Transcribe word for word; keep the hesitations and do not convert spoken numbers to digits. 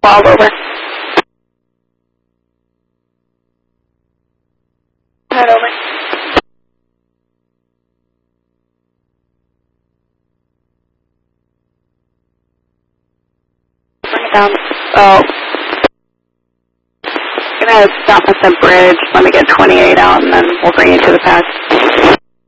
twelve, over. Head over. Bring it down. Oh. Gonna stop at the bridge. Let me get twenty-eight out and then we'll bring you to the pass.